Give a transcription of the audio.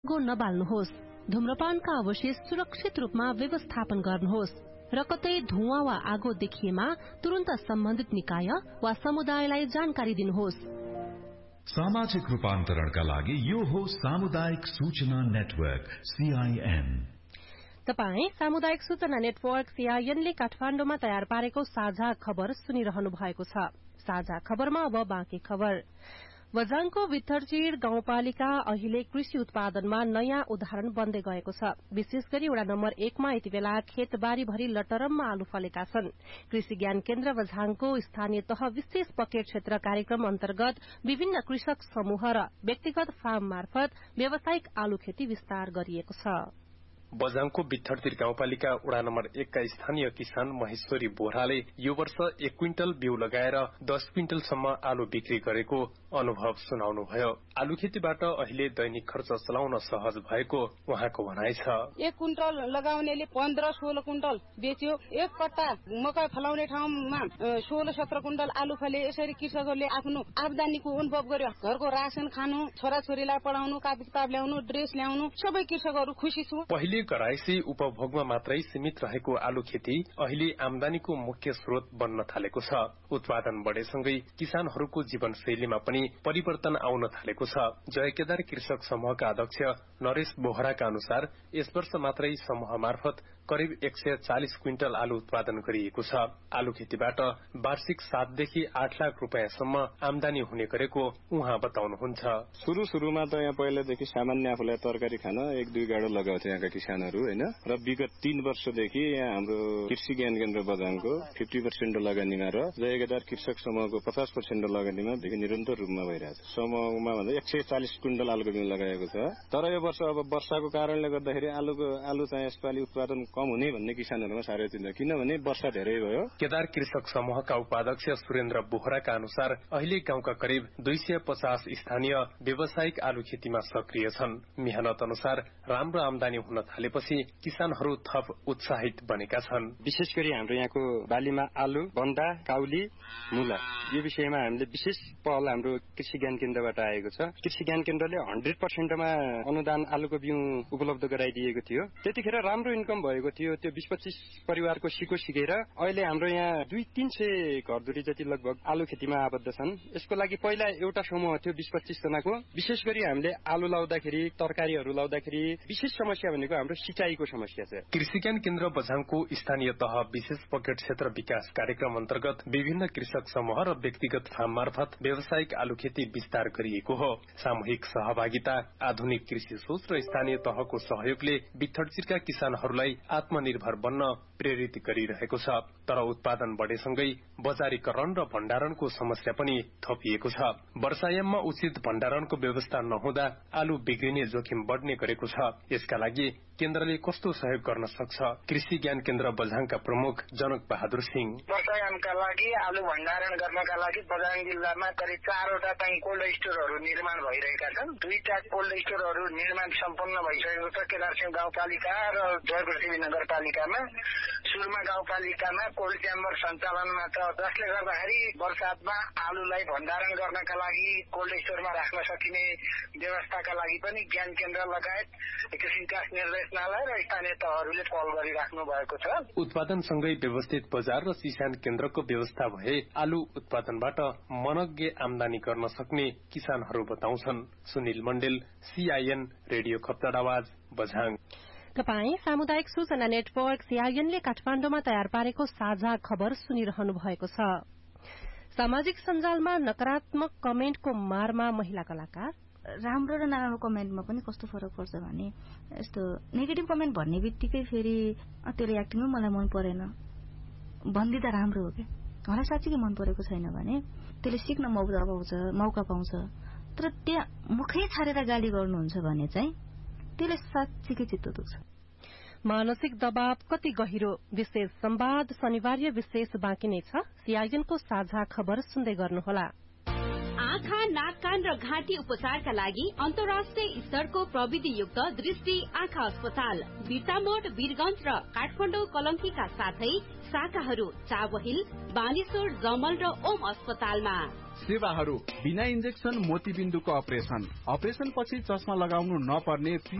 Go नबाल्नुहोस्। धूम्रपानका अवशेष सुरक्षित रूपमा व्यवस्थापन गर्नुहोस् र कतै धुवाँ वा आगो देखिएमा तुरन्त सम्बन्धित निकाय वा समुदायलाई जानकारी दिनुहोस्। सामाजिक रूपान्तरणका लागि यो हो सामुदायिक सूचना नेटवर्क CIN। तपाई सामुदायिक सूचना नेटवर्क CIN ले काठमाडौँमा तयार पारेको साझा खबर सुनिरहनु भएको छ। साझा खबरमा अब बाँकी खबर। बझाङको भित्थरचिर गाउँपालिका अहिले कृषि उत्पादनमा नयाँ उदाहरण बन्दै गएको छ। विशेष गरी वडा नम्बर 1 मा यति बेला खेतबारी भरि लटरममा आलु फलेका छन्। कृषि ज्ञान केन्द्र बझाङको स्थानीय तह विशेष पकेट क्षेत्र कार्यक्रम अन्तर्गत विभिन्न कृषक समूह र व्यक्तिगत फार्म मार्फत व्यावसायिक आलु खेती विस्तार गरिएको छ। बझाङको भित्थरचिर गाउँपालिका वडा नम्बर 1 का स्थानीय किसान महेश्वरी बोहराले यो वर्ष 1 क्विन्टल बिउ लगाएर 10 क्विन्टलसम्म आलु बिक्री गरेको अनुभव सुनाउनुभयो। आलु खेतीबाट अहिले दैनिक खर्च चलाउन सहज भएको उहाँको भनाइ छ। 1 क्विन्टल लगाउनेले 15-16 क्विन्टल बेच्यो। एक कट्टा मकै फलाउने ठाउँमा 16-17 क्विन्टल आलु फले। यसरी कृषकहरूले आफ्नो आम्दानीको अनुभव गर्यो। घरको रासन खानु, छोराछोरीलाई पढाउनु, कापी किताब ल्याउनु, ड्रेस ल्याउनु, सबै कृषकहरू खुसी छु। पहिले घरायसी उपभोगमा मात्रै सीमित रहेको आलु खेती अहिले आम्दानीको मुख्य स्रोत बन्न थालेको छ। उत्पादन बढेसँगै किसानहरूको जीवनशैलीमा पनि परिवर्तन आउन थालेको छ। जयकेदार कृषक समूहका अध्यक्ष नरेश बोहराका अनुसार यस वर्ष मात्रै समूह मार्फत करिब 140 क्विन्टल आलु उत्पादन गरिएको छ। आलु खेतीबाट वार्षिक 7 देखि 8 लाख रुपियाँसम्म आम्दानी हुने गरेको उहाँ बताउनुहुन्छ। सुरुमा त यहाँ पहिलादेखि सामान्य आफूलाई तरकारी खान 1-2 गाडो लगाउँथे यहाँका किसानहरू हैन, र विगत 3 वर्षदेखि यहाँ हाम्रो कृषि ज्ञान केन्द्र बझाङको 50% लगानीमा र जयकेदार कृषक समूहको 50% लगानीमा देखि निरन्तर रूपमा भइरहेछ। समूहमा भन्दा 140 क्विन्टल आलुको बिउ लगाएको छ। तर यो वर्ष अब वर्षाको कारणले गर्दाखेरि आलु चाहिँ यसपालि उत्पादन कम हुने भन्ने किसानहरूमा साह्रै चिन्ता, किनभने वर्षा धेरै भयो। केदार कृषक समूहका उपाध्यक्ष सुरेन्द्र बोहराका अनुसार अहिले गाउँका करिब 250 स्थानीय व्यावसायिक आलु खेतीमा सक्रिय छन्। मेहनत अनुसार राम्रो आम्दानी हुन थालेपछि किसानहरू थप उत्साहित बनेका छन्। विशेष गरी हाम्रो यहाँको बालीमा आलु, बन्दा, काउली, मुला यो विषयमा हामीले विशेष पहल हाम्रो कृषि ज्ञान केन्द्रबाट आएको छ। कृषि ज्ञान केन्द्रले 100% मा अनुदान आलुको बिउ उपलब्ध गराइदिएको थियो। त्यतिखेर राम्रो इन्कम भएको थियो। त्यो 20-25 परिवारको सिको सिकेर अहिले हाम्रो यहाँ 200-300 घरधुरी जति लगभग आलु खेतीमा आबद्ध छन्। यसको लागि पहिला एउटा समूह थियो 20-25 जनाको। विशेष गरी हामीले आलु लाउँदाखेरि, तरकारीहरू लाउँदाखेरि विशेष समस्या भनेको हाम्रो सिंचाईको समस्या छ। कृषि ज्ञान केन्द्र बझाङको स्थानीय तह विशेष पकेट क्षेत्र विकास कार्यक्रम अन्तर्गत विभिन्न कृषक समूह र व्यक्तिगत फार्म मार्फत व्यावसायिक आलु खेती विस्तार गरिएको हो। सामूहिक सहभागिता, आधुनिक कृषि सोच र स्थानीय तहको सहयोगले भित्थरचिरका किसानहरूलाई आत्मनिर्भर बन्न प्रेरित गरिरहेको छ। तर उत्पादन बढेसँगै बजारीकरण र भण्डारणको समस्या पनि थपिएको छ। वर्षायाममा उचित भण्डारणको व्यवस्था नहुँदा आलु बिग्रिने जोखिम बढ्ने गरेको छ। यसका लागि केन्द्रले कस्तो सहयोग गर्न सक्छ? कृषि ज्ञान केन्द्र बझाङका प्रमुख जनक बहादुर सिंह। वर्षायामका लागि आलु भण्डारण गर्नका लागि बझाङ जिल्लामा करिब 4वटा चाहिँ कोल्ड स्टोरहरू निर्माण भइरहेका छन्। 2टा कोल्ड स्टोरहरू निर्माण सम्पन्न भइसकेको छ केदारसिंह गाउँपालिका र जयपृथ्वी नगरपालिकामा। सुरुमा गाउँपालिकामा कोल्ड च्याम्बर सञ्चालनमा छ, जसले गर्दाखेरि वर्षातमा आलुलाई भण्डारण गर्नका लागि कोल्ड स्टोरमा राख्न सकिने व्यवस्थाका लागि पनि ज्ञान केन्द्र लगायत कृषि विकास निर्देशनालय र स्थानीय तहहरूले पहल गरिराख्नु भएको छ। उत्पादनसँगै व्यवस्थित बजार र किसान केन्द्रको व्यवस्था भए आलु उत्पादनबाट मनग्गे आम्दानी गर्न सक्ने किसानहरू बताउँछन्। सुनिल मण्डेल, CIN रेडियो खप्तड आवाज, बझाङ। तपाई सामुदायिक सूचना नेटवर्क CIN ले काठमाडौँमा तयार पारेको साझा खबर सुनिरहनु भएको छ। सामाजिक सञ्जालमा नकारात्मक कमेन्टको मारमा महिला कलाकार। राम्रो र नराम्रो कमेन्टमा पनि कस्तो फरक पर्छ भने यस्तो नेगेटिभ कमेन्ट भन्ने बित्तिकै फेरि त्यसले एक्टिङै मलाई मन परेन भन्दिदा राम्रो हो क्या। मलाई साँच्चीकै मन परेको छैन भने त्यसले सिक्न मौका पाउँछ। तर त्यहाँ मुखै छाडेर गाली गर्नुहुन्छ भने चाहिँ त्यसले साँच्चीकै चित्त दुख्छ। मानसिक दबाव कति गहिरो, विशेष संवाद शनिबार विशेष बाँकी नै छ। CIN को साझा खबर सुन्दै गर्नुहोला। आँखा, नाक, कान र घाँटी उपचारका लागि अन्तर्राष्ट्रिय स्तरको प्रविधियुक्त दृष्टि आँखा अस्पताल बिर्तामोड, वीरगंज र काठमाडौँ कलंकीका साथै शाखाहरू चाबहिल, बानेश्वर, जमल र ओम अस्पतालमा। सेवाहरू बिना इन्जेक्सन मोतीबिन्दुको अपरेसन पछि चस्मा लगाउनु नपर्ने